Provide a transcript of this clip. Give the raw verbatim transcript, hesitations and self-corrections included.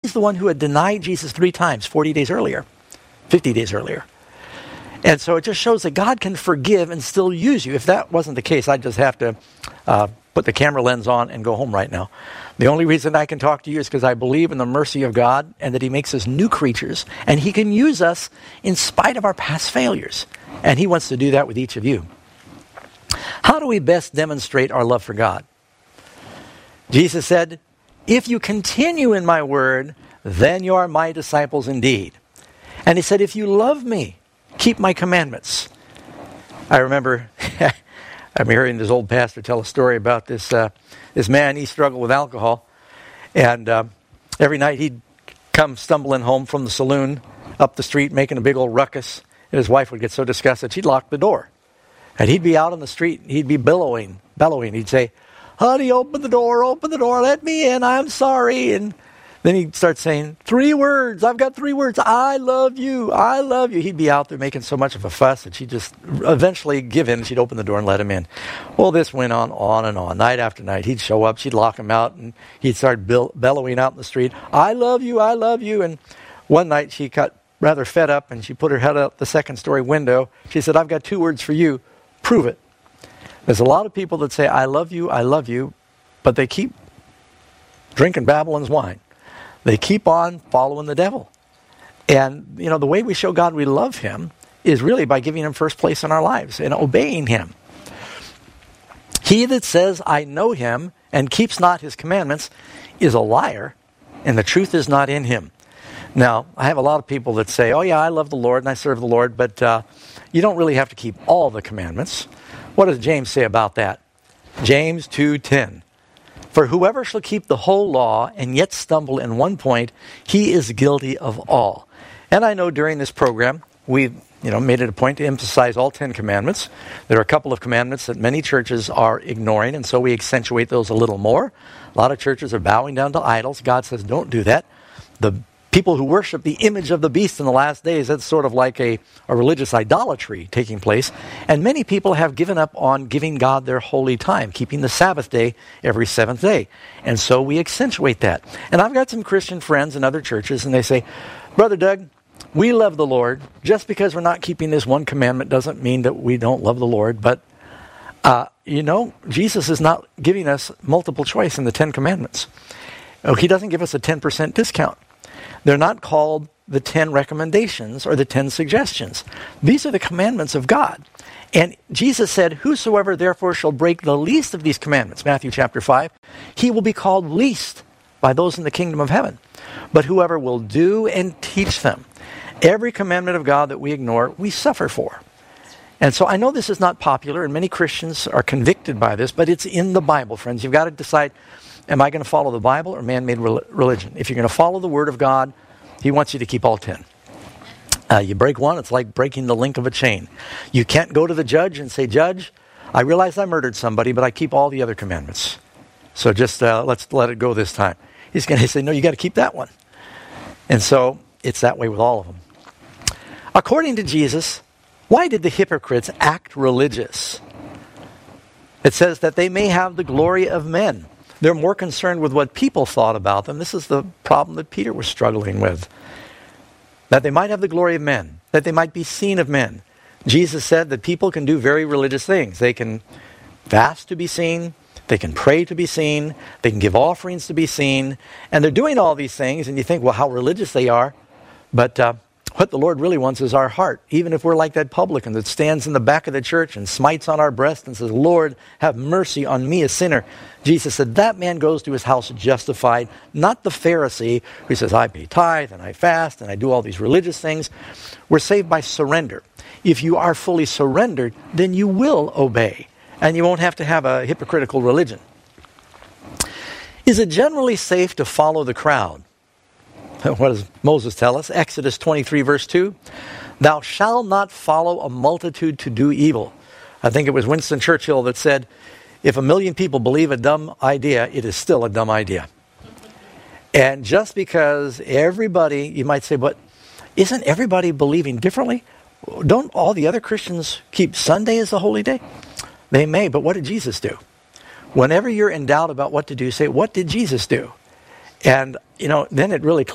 He's the one who had denied Jesus three times, forty days earlier, fifty days earlier. And so it just shows that God can forgive and still use you. If that wasn't the case, I'd just have to uh, put the camera lens on and go home right now. The only reason I can talk to you is because I believe in the mercy of God and that he makes us new creatures. And he can use us in spite of our past failures. And he wants to do that with each of you. How do we best demonstrate our love for God? Jesus said, if you continue in my word, then you are my disciples indeed. And he said, if you love me, keep my commandments. I remember I'm hearing this old pastor tell a story about this uh, this man. He struggled with alcohol, and uh, every night he'd come stumbling home from the saloon up the street, making a big old ruckus. And his wife would get so disgusted, she'd lock the door, and he'd be out on the street. He'd be bellowing, bellowing. He'd say, "Honey, open the door, open the door, let me in. I'm sorry." And then he'd start saying, three words. I've got three words. I love you. I love you. He'd be out there making so much of a fuss that she'd just eventually give in. She'd open the door and let him in. Well, this went on, on and on, night after night. He'd show up. She'd lock him out, and he'd start bill- bellowing out in the street, I love you. I love you. And one night she got rather fed up, and she put her head out the second story window. She said, I've got two words for you. Prove it. There's a lot of people that say, I love you, I love you, but they keep drinking Babylon's wine. They keep on following the devil. And, you know, the way we show God we love him is really by giving him first place in our lives and obeying him. He that says, I know him, and keeps not his commandments is a liar, and the truth is not in him. Now, I have a lot of people that say, oh yeah, I love the Lord and I serve the Lord, but uh, you don't really have to keep all the commandments. What does James say about that? James two ten. For whoever shall keep the whole law and yet stumble in one point, he is guilty of all. And I know during this program, we've you know, made it a point to emphasize all Ten Commandments. There are a couple of commandments that many churches are ignoring, and so we accentuate those a little more. A lot of churches are bowing down to idols. God says, don't do that. The people who worship the image of the beast in the last days, that's sort of like a, a religious idolatry taking place. And many people have given up on giving God their holy time, keeping the Sabbath day every seventh day. And so we accentuate that. And I've got some Christian friends in other churches, and they say, Brother Doug, we love the Lord. Just because we're not keeping this one commandment doesn't mean that we don't love the Lord. But, uh, you know, Jesus is not giving us multiple choice in the Ten Commandments. Oh, he doesn't give us a ten percent discount. They're not called the ten recommendations or the ten suggestions. These are the commandments of God. And Jesus said, whosoever therefore shall break the least of these commandments, Matthew chapter five, he will be called least by those in the kingdom of heaven. But whoever will do and teach them, every commandment of God that we ignore, we suffer for. And so I know this is not popular, and many Christians are convicted by this, but it's in the Bible, friends. You've got to decide, am I going to follow the Bible or man-made religion? If you're going to follow the Word of God, he wants you to keep all ten. Uh, you break one, it's like breaking the link of a chain. You can't go to the judge and say, Judge, I realize I murdered somebody, but I keep all the other commandments. So just uh, let's let it go this time. He's going to say, no, you got to keep that one. And so it's that way with all of them. According to Jesus, why did the hypocrites act religious? It says that they may have the glory of men. They're more concerned with what people thought about them. This is the problem that Peter was struggling with. That they might have the glory of men. That they might be seen of men. Jesus said that people can do very religious things. They can fast to be seen. They can pray to be seen. They can give offerings to be seen. And they're doing all these things, and you think, well, how religious they are. But uh, what the Lord really wants is our heart. Even if we're like that publican that stands in the back of the church and smites on our breast and says, Lord, have mercy on me, a sinner. Jesus said that man goes to his house justified, not the Pharisee who says, I pay tithe and I fast and I do all these religious things. We're saved by surrender. If you are fully surrendered, then you will obey. And you won't have to have a hypocritical religion. Is it generally safe to follow the crowd? What does Moses tell us? Exodus twenty-three, verse two. Thou shalt not follow a multitude to do evil. I think it was Winston Churchill that said, if a million people believe a dumb idea, it is still a dumb idea. And just because everybody, you might say, but isn't everybody believing differently? Don't all the other Christians keep Sunday as the holy day? They may, but what did Jesus do? Whenever you're in doubt about what to do, say, what did Jesus do? And, you know, then it really